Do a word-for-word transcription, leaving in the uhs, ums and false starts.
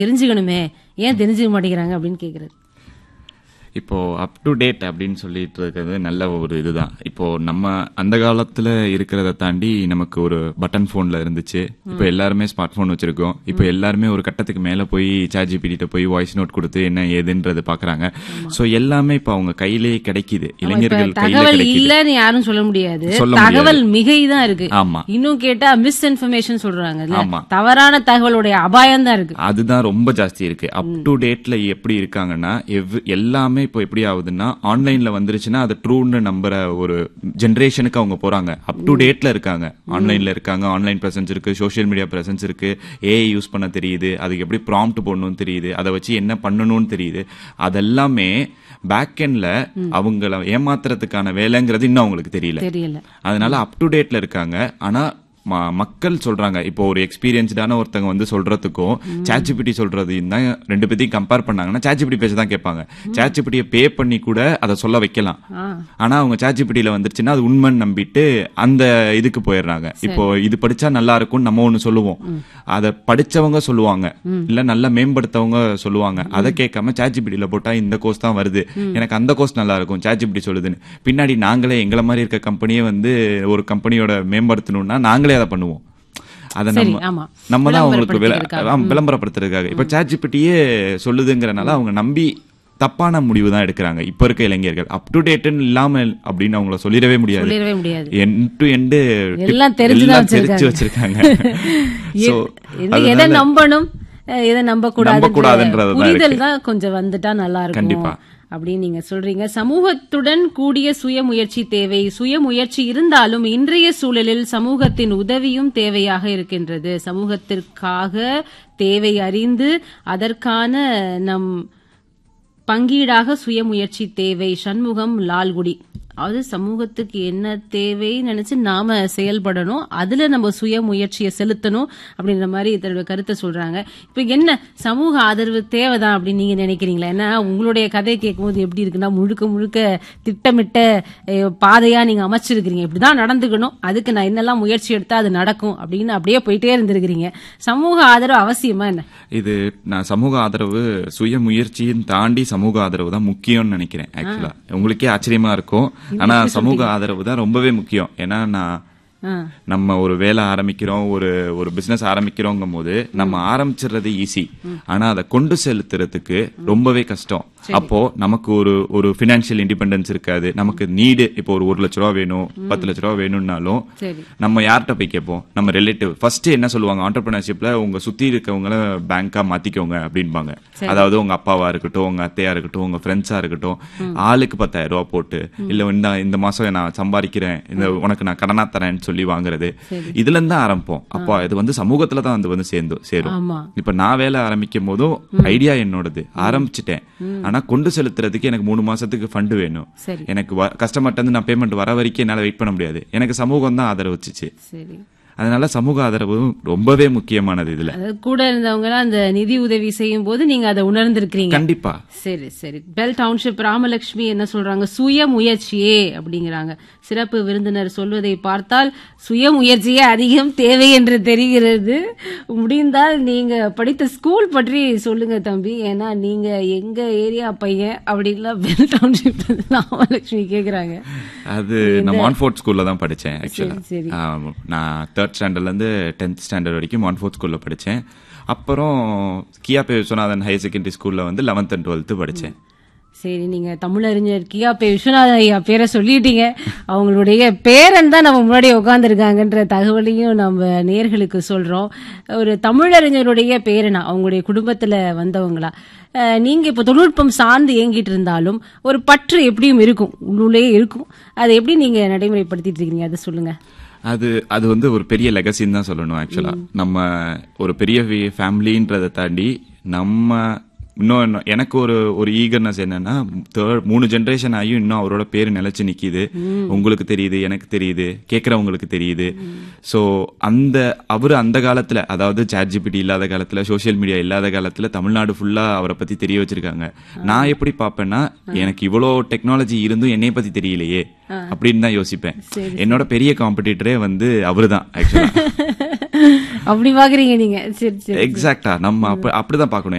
தெரிஞ்சுக்கணுமே, ஏன் தெரிஞ்சுக்க மாட்டேங்கிறாங்க அப்படின்னு கேக்குறது. இப்போ அப் டு டேட் அப்படின்னு சொல்லிட்டு இருக்கிறது நல்ல ஒரு இதுதான். இப்போ நம்ம அந்த காலத்துல இருக்கிறத தாண்டி நமக்கு ஒரு பட்டன் போன்ல இருந்துச்சு. இப்போ எல்லாருமே ஸ்மார்ட் போன் வச்சிருக்கோம். இப்போ எல்லாருமே ஒரு கட்டத்துக்கு மேல போய் சாட் ஜிபிடி போய் வாய்ஸ் நோட் கொடுத்து என்ன ஏதுன்றது பாக்குறாங்க. சோ எல்லாமே இப்ப அவங்க கையிலேயே கிடைக்குது, இளைஞர்கள் கையில தகவல் இல்லன்னு யாரும் சொல்ல முடியாது. தகவல் மிகைதான் இருக்கு. ஆமா, இன்னும் கேட்டா மிஸ் இன்ஃபர்மேஷன் சொல்றாங்க. தவறான தகவலுடைய அபாயம் தான் இருக்கு. அதுதான் ரொம்ப ஜாஸ்தி இருக்கு. அப் டு டேட்ல எப்படி இருக்காங்கன்னா எல்லாமே இப்போ எப்படி ஆகுதுன்னா ஆன்லைன்ல வந்துருச்சுன்னா அது ட்ரூன்னு நம்புற ஒரு ஜெனரேஷனுக்கு அவங்க போறாங்க. அப் டு டேட்ல இருக்காங்க, ஆன்லைன்ல இருக்காங்க, ஆன்லைன் பிரசன்ஸ் இருக்கு, சோசியல் மீடியா பிரசன்ஸ் இருக்கு, ஏஐ யூஸ் பண்ண தெரியுது, அதுக்கு எப்படி ப்ராம்ப்ட் போடணும்னு தெரியுது, அதை வச்சு என்ன பண்ணணும்னு தெரியுது. அதெல்லாமே பேக் எண்ட்ல அவங்கள ஏமாத்துறதுக்கான வேலைங்கிறது இன்னும் அவங்களுக்கு தெரியல. அதனால அப் டு டேட்ல இருக்காங்க. ஆனா மக்கள் சொல்றாங்க, இப்போ ஒரு எக்ஸ்பீரியன்ஸ்டான ஒருத்தங்க வந்து சொல்றதுக்கும் சாட் ஜிபிடி சொல்றது தான் ரெண்டு பேத்தையும் கம்பேர் பண்ணாங்கன்னா சாட் ஜிபிடி பேச தான் கேட்பாங்க. சாட் ஜிபிடியை பே பண்ணி கூட அதை சொல்ல வைக்கலாம். ஆனா அவங்க சாட் ஜிபிடியில வந்துருச்சுன்னா அது உண்மைன்னு நம்பிட்டு அந்த இதுக்கு போயிடுறாங்க. இப்போ இது படிச்சா நல்லா இருக்கும்னு நம்ம ஒண்ணு சொல்லுவோம், அதை படிச்சவங்க சொல்லுவாங்க, இல்ல நல்லா மேம்படுத்தவங்க சொல்லுவாங்க. அதை கேட்காம சாட் ஜிபிடியில போட்டா இந்த கோர்ஸ் தான் வருது, எனக்கு அந்த கோர்ஸ் நல்லா இருக்கும் சாட் ஜிபிடி சொல்லுதுன்னு பின்னாடி நாங்களே எங்களை மாதிரி இருக்க கம்பெனியே வந்து ஒரு கம்பெனியோட மேம்படுத்தணும்னா நாங்களே அதை பண்ணுவோம். அதை நம்ம நம்ம தான் அவங்களுக்கு விளம்பரப்படுத்துறதுக்காக இப்ப சாட் ஜிபிடியே சொல்லுதுங்கிறனால அவங்க நம்பி தப்பான முடிவு தான் எடுக்கிறாங்க இப்ப இருக்க இளைஞர்கள். அப் டு டேட்னு இல்லாம அப்படின்னு அவங்கள சொல்லிடவே முடியாது. எண்ட் டு எண்ட் எல்லாம் தெரிஞ்சு வச்சிருக்காங்க. எதை நம்பணும் எதை நம்ப கூடாதுன்றது புரிதல் தான் கொஞ்சம் வந்துட்டா நல்லா இருக்கும். கண்டிப்பா அப்படின்னு நீங்க சொல்றீங்க. சமூகத்துடன் கூடிய சுயமுயற்சி தேவை. சுயமுயற்சி இருந்தாலும் இன்றைய சூழலில் சமூகத்தின் உதவியும் தேவையாக இருக்கின்றது. சமூகத்திற்காக தேவை அறிந்து அதற்கான நம் பங்கீடாக சுயமுயற்சி தேவை. சண்முகம் லால்குடி. அது சமூகத்துக்கு என்ன தேவைன்னு நினைச்சு நாம செயல்படணும், அதுல நம்ம சுய முயற்சியை செலுத்தணும் அப்படின்ற மாதிரி தன்னோட கருத்தை சொல்றாங்க. இப்ப என்ன சமூக ஆதரவு தேவைதான் அப்படின்னு நீங்க நினைக்கிறீங்களா? ஏன்னா உங்களுடைய கதை கேட்கும் போது எப்படி இருக்குன்னா முழுக்க முழுக்க திட்டமிட்ட பாதையா நீங்க அமைச்சிருக்கிறீங்க. இப்படிதான் நடந்துக்கணும், அதுக்கு நான் என்னெல்லாம் முயற்சி எடுத்தா அது நடக்கும் அப்படின்னு அப்படியே போயிட்டே இருந்திருக்கிறீங்க. சமூக ஆதரவு அவசியமா என்ன? இது நான் சமூக ஆதரவு சுய முயற்சியின் தாண்டி சமூக ஆதரவு தான் முக்கியம்னு நினைக்கிறேன். ஆக்சுவலா உங்களுக்கே ஆச்சரியமா இருக்கும், ஆனா சமூக ஆதரவு தான் ரொம்பவே முக்கியம். ஏன்னா நான் நம்ம ஒரு வேலை ஆரம்பிக்கிறோம், ஒரு ஒரு பிசினஸ் ஆரம்பிக்கிறோங்கும் போது நம்ம ஆரம்பிச்சிடுறது ஈஸி, ஆனா அதை கொண்டு செலுத்துறதுக்கு ரொம்பவே கஷ்டம். அப்போ நமக்கு ஒரு ஒரு பினான்சியல் இண்டிபெண்டன்ஸ் இருக்காது. நமக்கு நீடு இப்போ ஒரு ஒரு லட்ச ரூபா வேணும், பத்து லட்ச ரூபா வேணும்னாலும் நம்ம யார்கிட்ட போய் கேட்போம்? நம்ம ரிலேட்டிவ். ஃபர்ஸ்ட் என்ன சொல்லுவாங்க ஆண்டர்பிரினர்ஷிப்ல, உங்க சுத்தி இருக்கவங்கள பேங்கா மாத்திக்கோங்க அப்படின்பாங்க. அதாவது உங்க அப்பாவா இருக்கட்டும், உங்க அத்தையா இருக்கட்டும், உங்க ஃப்ரெண்ட்ஸா இருக்கட்டும், ஆளுக்கு பத்தாயிரம் ரூபா போட்டு இல்ல இந்த இந்த மாசம் நான் சம்பாதிக்கிறேன், இந்த உனக்கு நான் கடனா தரேன்னு சொல்லி வாங்குறது, இதுல இருந்து ஆரம்பிப்போம். அப்போ இது வந்து சமூகத்துல தான் வந்து சேர்ந்து சேரும். இப்ப நான் வேலை ஆரம்பிக்கும் போதும் ஐடியா என்னோடது ஆரம்பிச்சுட்டேன், ஆனா கொண்டு செலுத்துறதுக்கு எனக்கு மூணு மாசத்துக்கு ஃபண்ட் வேணும். எனக்கு கஸ்டமர்ட்ட இருந்து நான் பேமெண்ட் வர வரைக்கும் என்னால வெயிட் பண்ண முடியாது. எனக்கு சமூகம் தான் ஆதரவுச்சு. அதனால சமூக ஆதரவு ரொம்பவே முக்கியமானது. இதுல கூட இருந்தவங்க அந்த நிதி உதவி செய்யும் போது நீங்க அதை உணர்ந்திருக்கீங்க. கண்டிப்பா. சரி சரி. பெல் டவுன்ஷிப் ராமலட்சுமி என்ன சொல்றாங்க? சுய முயற்சியே அப்படிங்கிறாங்க. சிறப்பு விருந்தினர் சொல்வதை பார்த்தால் சுய முயற்சியே அதிகம் தேவை என்று தெரிகிறது. முடிந்தால் நீங்க படித்த ஸ்கூல் பற்றி சொல்லுங்க தம்பி, ஏன்னா நீங்க எங்க ஏரியா பையன் அப்படின்னா பெல் டவுன்ஷிப் ராமலட்சுமி கேக்குறாங்க. அது நான் மான்ஃபோர்ட் ஸ்கூல்ல தான் படிச்சேன். ஆக்சுவலா நான் தேர்ட் ஸ்டாண்டர்ட்ல இருந்து டென்த் ஸ்டாண்டர்ட் வரைக்கும் மான்ஃபோர்ட் ஸ்கூல்ல படிச்சேன். அப்புறம் கியாபே விஸ்வநாதன் ஹையர் செகண்டரி ஸ்கூல்ல வந்து லெவன்த் அண்ட் டுவெல்த் படிச்சேன். சரி, நீங்க தமிழறிஞர் கியாபே விஸ்வநாதன் ஐயா பேரை சொல்லிட்டீங்க. அவங்களுடைய பேரன் தான் நம்ம முன்னாடி உட்கார்ந்துருக்காங்கன்ற தகவலையும் நம்ம நேர்களுக்கு சொல்றோம். ஒரு தமிழறிஞருடைய பேரனா, அவங்களுடைய குடும்பத்துல வந்தவங்களா? நீங்க இப்ப தொழில்நுட்பம் சார்ந்து இயங்கிட்டு இருந்தாலும் ஒரு பற்று எப்படியும் இருக்கும், உள்ளே இருக்கும். அதை எப்படி நீங்க நடைமுறைப்படுத்திட்டு இருக்கீங்க, அதை சொல்லுங்க. அது அது வந்து ஒரு பெரிய லெகசின்னு தான் சொல்லணும். ஆக்சுவலா நம்ம ஒரு பெரிய ஃபேமிலின்றதை தாண்டி நம்ம இன்னும் எனக்கு ஒரு ஒரு ஈகர்னஸ் என்னன்னா தேர்ட் மூணு ஜெனரேஷன் ஆகியும் இன்னும் அவரோட பேரு நிலைச்சு நிக்குது. உங்களுக்கு தெரியுது, எனக்கு தெரியுது, கேட்கறவங்களுக்கு தெரியுது. சோ அந்த அவரு அந்த காலத்துல, அதாவது சாட் ஜிபிடி இல்லாத காலத்துல, சோசியல் மீடியா இல்லாத காலத்துல தமிழ்நாடு ஃபுல்லா அவரை பத்தி தெரிய வச்சிருக்காங்க. நான் எப்படி பாப்பேன்னா, எனக்கு இவ்வளோ டெக்னாலஜி இருந்தும் என்னைய பத்தி தெரியலையே அப்படின்னு தான் யோசிப்பேன். என்னோட பெரிய காம்படிட்டரே வந்து அவருதான் ஆக்சுவலா. அப்படி பாக்குறீங்க நீங்க? சரி சரி, எக்ஸாக்டா நம்ம அப்படிதான் பாக்கணும்.